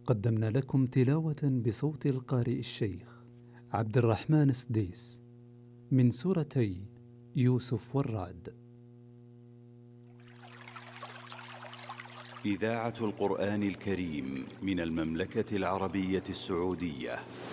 قدمنا لكم تلاوة بصوت القارئ الشيخ عبد الرحمن السديس من سورتي يوسف والرعد. إذاعة القرآن الكريم من المملكة العربية السعودية.